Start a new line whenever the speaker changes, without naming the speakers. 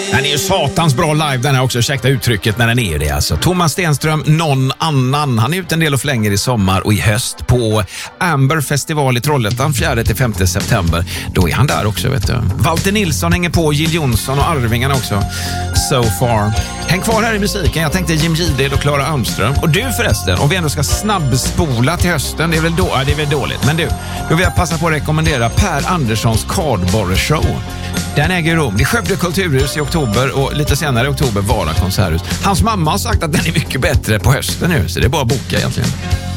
Den är ju satans bra live, den här också, ursäkta uttrycket när den är det alltså. Thomas Stenström, någon annan. Han är ute en del och flänger i sommar och i höst på Amber Festival i Trollhättan 4-5 september. Då är han där också, vet du. Walter Nilsson hänger på, Jill Johnson och Arvingarna också. So far. Häng kvar här i musiken. Jag tänkte Jim Gided och Clara Almström. Och du förresten, om vi ändå ska snabbspola till hösten, det är väl dåligt. Men du, då vill jag passa på att rekommendera Per Anderssons Kardborre Show. Den äger rum. Det är Skövde Kulturhus i oktober och lite senare i oktober Vara konserthus. Hans mamma har sagt att den är mycket bättre på hösten nu, så det är bara att boka egentligen.